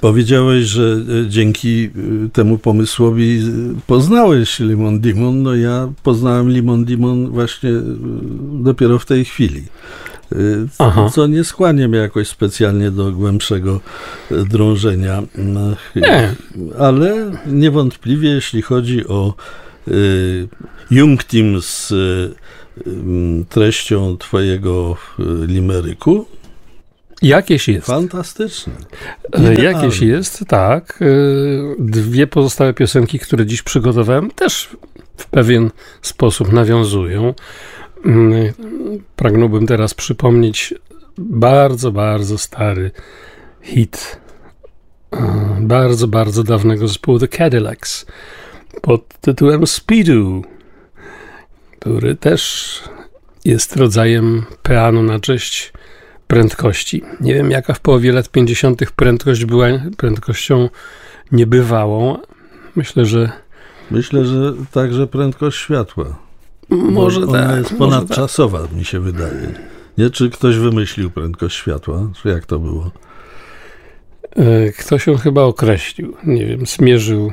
Powiedziałeś, że dzięki temu pomysłowi poznałeś Limon Dimon. No ja poznałem Limon Dimon właśnie dopiero w tej chwili. Co nie skłania mnie jakoś specjalnie do głębszego drążenia. Nie. Ale niewątpliwie, jeśli chodzi o Jungtim z treścią twojego limeryku, jakieś jest. Fantastyczne. Jakieś jest, tak. Dwie pozostałe piosenki, które dziś przygotowałem, też w pewien sposób nawiązują. Pragnąłbym teraz przypomnieć bardzo, bardzo stary hit bardzo, bardzo dawnego zespołu The Cadillacs pod tytułem Speedo, który też jest rodzajem peanu na cześć prędkości. Nie wiem, jaka w połowie lat 50. prędkość była prędkością niebywałą. Myślę, że także prędkość światła. Może ona tak. jest ponadczasowa, mi się wydaje. Nie? Czy ktoś wymyślił prędkość światła? Czy jak to było? Ktoś ją chyba określił. Nie wiem, zmierzył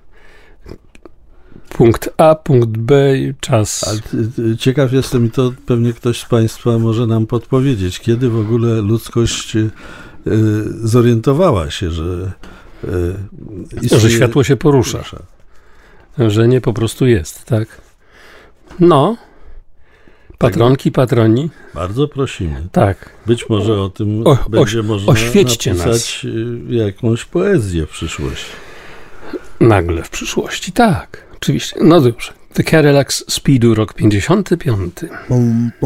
punkt A, punkt B i czas. Ale ciekaw jestem i to pewnie ktoś z Państwa może nam podpowiedzieć, kiedy w ogóle ludzkość zorientowała się, że światło się porusza. Że nie po prostu jest, tak? No. Patronki, patroni. Bardzo prosimy. Tak. Być może o tym będzie można napisać jakąś poezję w przyszłości. Nagle w przyszłości, tak. Oczywiście. No dobrze. The Cadillacs, Speedo, rok 55.